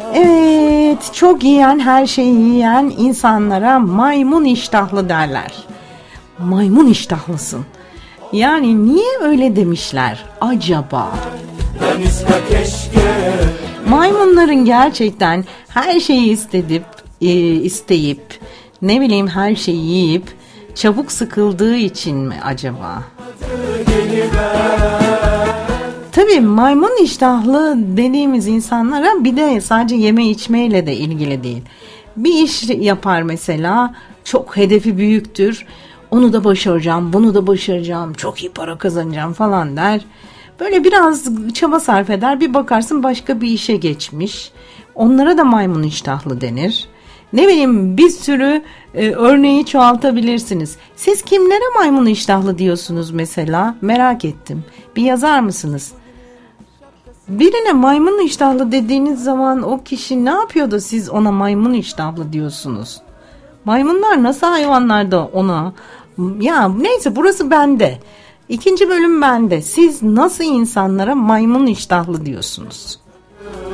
Evet, çok yiyen, her şeyi yiyen insanlara maymun iştahlı derler. Maymun iştahlısın. Yani niye öyle demişler acaba? Maymunların gerçekten her şeyi isteyip ne bileyim her şeyi yiyip çabuk sıkıldığı için mi acaba? Tabii maymun iştahlı dediğimiz insanlara bir de sadece yeme içmeyle de ilgili değil. Bir iş yapar mesela, çok hedefi büyüktür. Onu da başaracağım, bunu da başaracağım, çok iyi para kazanacağım falan der. Böyle biraz çaba sarf eder, bir bakarsın başka bir işe geçmiş. Onlara da maymun iştahlı denir. Ne bileyim, bir sürü örneği çoğaltabilirsiniz. Siz kimlere maymun iştahlı diyorsunuz mesela? Merak ettim. Bir yazar mısınız? Birine maymun iştahlı dediğiniz zaman o kişi ne yapıyor da siz ona maymun iştahlı diyorsunuz? Maymunlar nasıl hayvanlar da ona... Ya neyse, burası bende. 2. bölüm bende. Siz nasıl insanlara maymun iştahlı diyorsunuz?